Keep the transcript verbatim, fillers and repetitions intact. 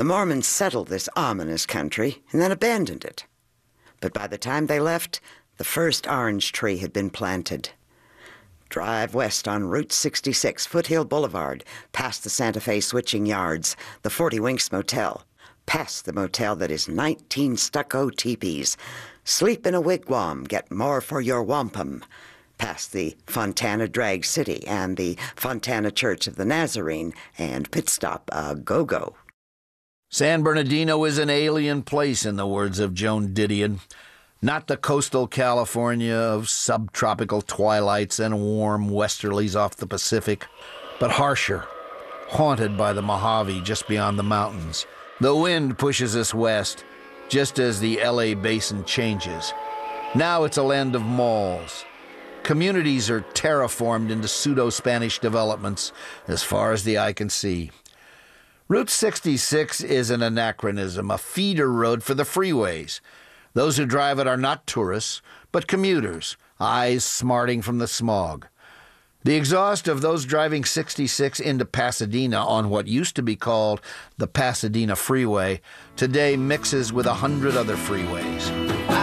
The Mormons settled this ominous country and then abandoned it. But by the time they left, the first orange tree had been planted. Drive west on Route sixty-six, Foothill Boulevard, past the Santa Fe Switching Yards, the Forty Winks Motel, past the motel that is nineteen stucco teepees. Sleep in a wigwam, get more for your wampum. Past the Fontana Drag City and the Fontana Church of the Nazarene, and pit stop a go-go. San Bernardino is an alien place, in the words of Joan Didion. Not the coastal California of subtropical twilights and warm westerlies off the Pacific, but harsher, haunted by the Mojave just beyond the mountains. The wind pushes us west, just as the L A basin changes. Now it's a land of malls. Communities are terraformed into pseudo-Spanish developments as far as the eye can see. Route sixty-six is an anachronism, a feeder road for the freeways. Those who drive it are not tourists, but commuters, eyes smarting from the smog. The exhaust of those driving sixty-six into Pasadena on what used to be called the Pasadena Freeway today mixes with a hundred other freeways.